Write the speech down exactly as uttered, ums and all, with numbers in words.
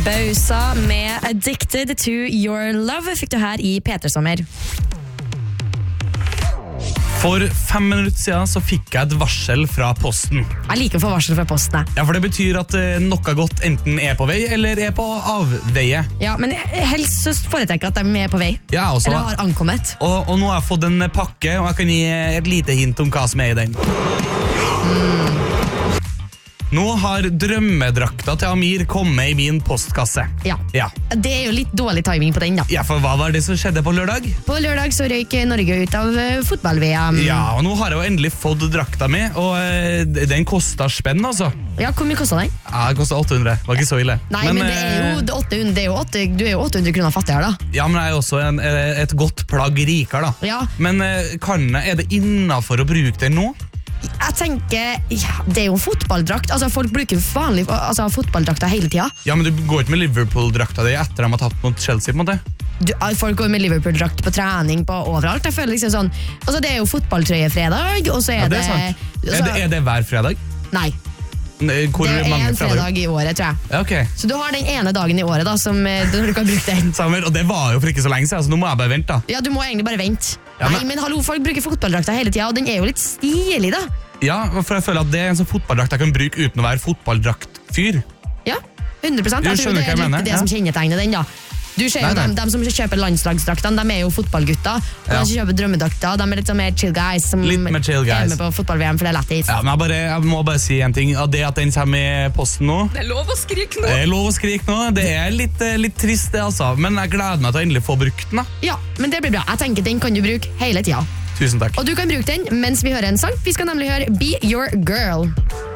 Bausa med Addicted to Your Love fikk du her i P tre Sommer. For fem minutter siden så fikk jeg et varsel fra posten. Jeg liker å få varsel fra posten. Ja, for det betyr at eh, noe godt enten er på vei eller er på avveie. Ja, men jeg helst så foretrekker jeg at de er på vei. Ja, også. Eller har ankommet. Og, og nå har jeg fått en pakke, og jeg kan gi et lite hint om hva som er i den. Mm. Nå har drømmedrakta til Amir kommet i min postkasse. Ja. Ja. Det er jo litt dårlig timing på den da. Ja, for hva var det som skjedde på lørdag? På lørdag så røyk Norge ut av uh, fotball-V M. Ja, og nå har jeg jo endelig fått drakta mi, og eh, den kostet spenn, altså. Ja, hvor mye kostet den? Ja, det kostet åtte hundre, var ikke så ille. Nei, men, men det er jo, det åtte hundre, det er jo åtte, du er jo åtte hundre kroner fattigere da. Ja, men jeg er også en, et godt plagg rikere da. Ja. Men eh, kan jeg, er det innenfor å bruke den nå? Jeg tenker, ja, det er jo en fotballdrakt. Altså, folk bruker vanlig altså, fotballdrakter hele tida. Ja, men du går ikke med Liverpool-drakta di etter de har tatt mot Chelsea, på en måte? Du, folk går med Liverpool-drakt på trening på overalt. Jeg føler liksom sånn, altså det er jo fotballtrøyefredag, og så er, Ja, det er det, sant. altså, Er det, er det hver fredag? Nei, Hvor det er mange en fredag i året, tror jeg. Ja, ok. Så du har den ene dagen i året da, som eh, du kan bruke den. Samer, og det var jo for ikke så lenge siden, så nå må jeg bare vente da. Ja, du må egentlig bare vente. Ja, men- Nei, men hallo, folk bruker fotballdrakter hele tida, og den er jo litt stilig da. Ja, for jeg føler at det er en sånn fotballdrakt jeg kan bruke uten å være fotballdraktfyr. Ja, hundre prosent. Du Jeg tror skjønner det hva jeg er litt mener, det ja. som kjennetegner den da. Du ser jo Nei, nei. dem, dem som kjøper landslagsdraktene, de er jo fotballgutter. Og Ja. de som kjøper drømmedrakter, de er litt sånn mer chill guys, som Litt mer chill er guys. med på fotball-V M, for det er lættis. Ja, men jeg, bare, jeg må bare si en ting. At det at den kommer i posten nå, Det er lov å skrike nå. det er lov å skrike nå. Det er litt, eh, litt trist det, altså. Men jeg gleder meg til å endelig få brukt den da. Ja, men det blir bra. Jeg tenker den kan du bruke hele tida. Tusen takk. Og du kan bruke den mens vi hører en sang. Vi skal nemlig høre Be Your Girl.